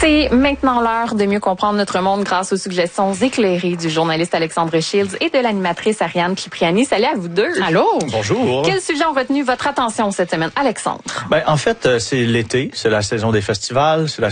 C'est maintenant l'heure de mieux comprendre notre monde grâce aux suggestions éclairées du journaliste Alexandre Shields et de l'animatrice Ariane Cipriani. Salut à vous deux. Allô. Bonjour. Quels sujets ont retenu votre attention cette semaine, Alexandre? En fait, c'est l'été, c'est la saison des festivals, c'est la